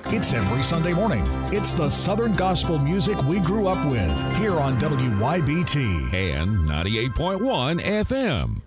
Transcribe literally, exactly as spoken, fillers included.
It's every Sunday morning. It's the Southern gospel music we grew up with here on W Y B T and ninety-eight point one F M.